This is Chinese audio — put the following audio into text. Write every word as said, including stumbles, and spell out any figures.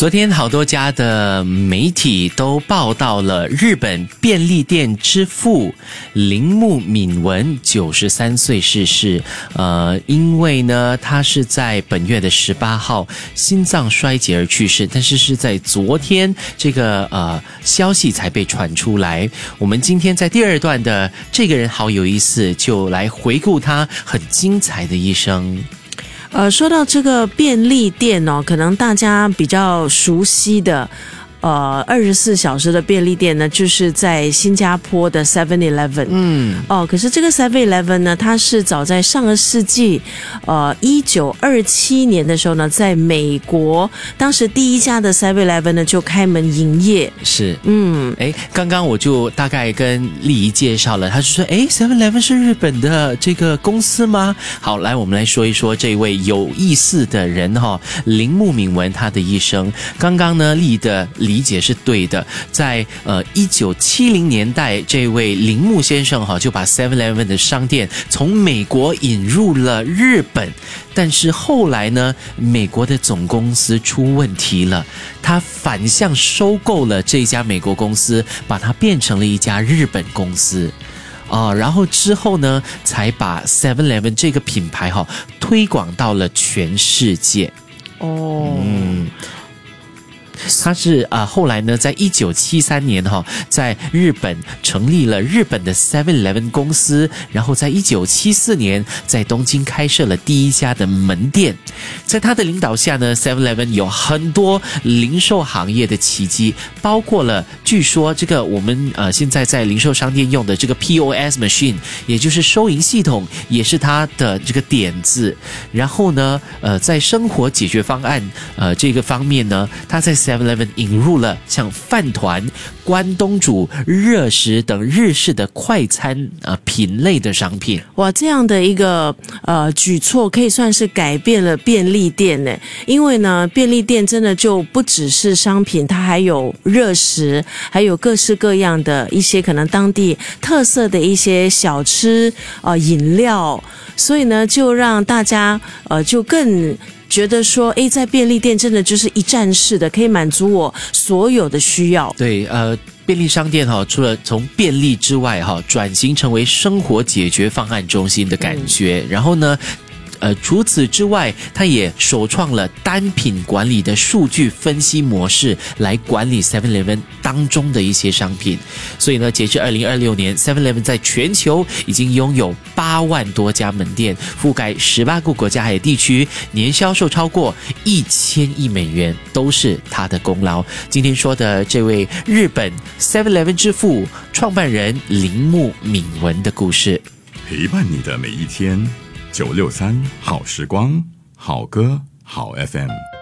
昨天好多家的媒体都报道了日本便利店之父铃木敏文九十三岁逝世。呃，因为呢，他是在本月的十八号心脏衰竭而去世，但是是在昨天这个呃消息才被传出来。我们今天在第二段的这个人好有意思，就来回顾他很精彩的一生。 呃，说到这个便利店哦，可能大家比较熟悉的呃二十四小时的便利店呢，就是在新加坡的 seven eleven。嗯，哦，可是这个 seven eleven 呢，它是早在上个世纪呃一九二七年的时候呢，在美国，当时第一家的 seven eleven 呢就开门营业。 是，嗯，哎，刚刚我就大概跟丽仪介绍了，他就说，哎 seven eleven 是日本的这个公司吗？好，来我们来说一说这位有意思的人哈、哦，铃木敏文他的一生。刚刚呢，丽的理解是对的，在呃一九七零年代，这位铃木先生哈就把 seven eleven 的商店从美国引入了日本，但是后来呢，美国的总公司出问题了，他反向收购了这家美国公司，把它变成了一家日本公司。啊，然后之后呢，才把 seven eleven 这个品牌哈、哦、推广到了全世界。 哦， 嗯。他是啊、呃，后来呢，在一九七三年哈、哦，在日本成立了日本的 seven eleven 公司，然后在一九七四年在东京开设了第一家的门店。在他的领导下呢 ，seven eleven 有很多零售行业的奇迹，包括了据说这个我们呃现在在零售商店用的这个 P O S machine， 也就是收银系统，也是他的这个点子。然后呢，呃，在生活解决方案呃这个方面呢，他在seven eleven 引入了像饭团、关东煮、热食等日式的快餐呃品类的商品。 哇，这样的一个呃举措可以算是改变了便利店呢，因为呢，便利店真的就不只是商品，它还有热食，还有各式各样的一些可能当地特色的一些小吃呃饮料，所以呢，就让大家呃就更觉得说，诶，在便利店真的就是一站式的，可以满足我所有的需要。 对，呃，便利商店哈，除了从便利之外哈，转型成为生活解决方案中心的感觉。嗯、然后呢，呃，除此之外，它也首创了单品管理的数据分析模式，来管理 seven eleven 当中的一些商品。所以呢，截至二零二六年 seven eleven 在全球已经拥有八万多家门店，覆盖十八个国家还有地区，年销售超过一千亿美元，都是他的功劳。今天说的这位日本 seven eleven 之父创办人铃木敏文的故事， 陪伴你的每一天。九六三好时光，好歌好 F M。